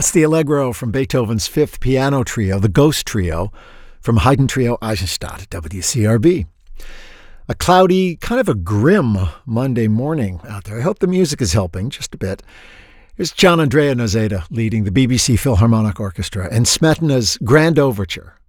That's the Allegro from Beethoven's Fifth Piano Trio, the Ghost Trio, from Haydn Trio Eisenstadt at WCRB. A cloudy, kind of a grim Monday morning out there. I hope the music is helping just a bit. Here's Gian Andrea Noseda leading the BBC Philharmonic Orchestra and Smetana's Grand Overture